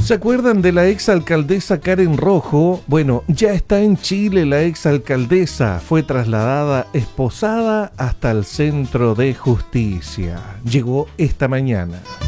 ¿Se acuerdan de la exalcaldesa Karen Rojo? Bueno, ya está en Chile la exalcaldesa. Fue trasladada esposada hasta el centro de justicia. Llegó esta mañana.